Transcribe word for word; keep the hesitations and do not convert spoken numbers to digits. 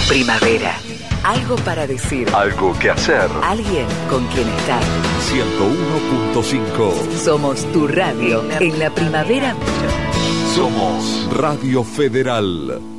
Primavera. Algo para decir. Algo que hacer. Alguien con quien estar. ciento uno punto cinco. Somos tu radio en la primavera. Somos Radio Federal.